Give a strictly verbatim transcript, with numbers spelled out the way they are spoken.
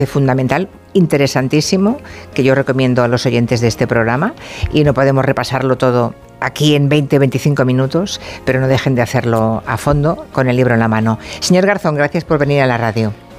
fundamental, interesantísimo, que yo recomiendo a los oyentes de este programa, y no podemos repasarlo todo aquí en veinte, veinticinco minutos, pero no dejen de hacerlo a fondo con el libro en la mano. Señor Garzón, gracias por venir a la radio.